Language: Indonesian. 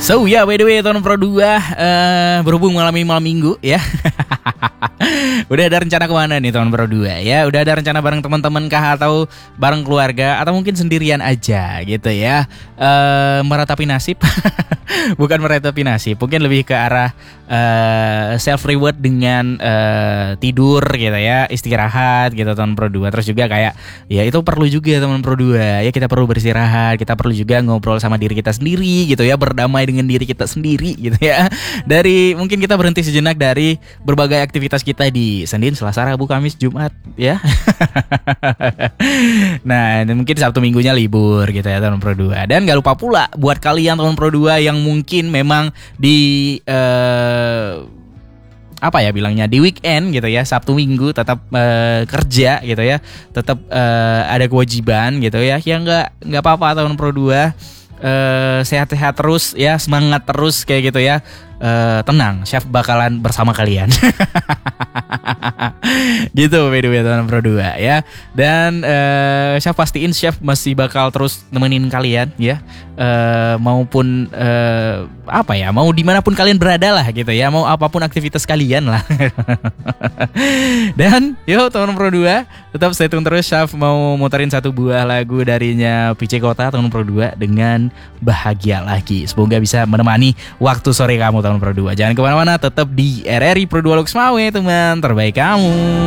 So ya, by the way tahun Pro 2 berhubung mengalami malam minggu ya. Udah ada rencana kemana nih tahun Pro 2 ya? Udah ada rencana bareng teman-teman kah atau bareng keluarga atau mungkin sendirian aja gitu ya? Meratapi nasib. Bukan meratapi nasib, mungkin lebih ke arah self reward dengan tidur gitu ya, istirahat gitu tahun Pro 2. Terus juga kayak ya itu perlu juga teman Pro 2 ya, kita perlu beristirahat, kita perlu juga ngobrol sama diri kita sendiri gitu ya, berdamai dengan diri kita sendiri gitu ya. Dari mungkin kita berhenti sejenak dari berbagai aktivitas kita di Senin, Selasa, Rabu, Kamis, Jumat ya. Nah, mungkin Sabtu Minggunya libur gitu ya tahun Pro 2. Dan gak lupa pula buat kalian tahun Pro 2 yang mungkin memang di apa ya bilangnya, di weekend gitu ya, Sabtu Minggu tetap kerja gitu ya, tetap ada kewajiban gitu ya. Ya nggak apa-apa tahun Pro 2, sehat-sehat terus ya, semangat terus kayak gitu ya. Tenang, Chef bakalan bersama kalian. Gitu by the way teman Pro 2 ya. Dan Chef pastiin Chef masih bakal terus nemenin kalian ya. Maupun apa ya, mau dimanapun kalian berada lah gitu ya, mau apapun aktivitas kalian lah. Dan yuk teman Pro 2, tetap stay tune terus. Chef mau muterin satu buah lagu darinya PC Kota teman Pro 2 dengan Bahagia Lagi. Semoga bisa menemani waktu sore kamu teman Pro 2. Jangan kemana-mana, tetap di RRI Pro 2 Loks Mawe, teman terbaik kamu.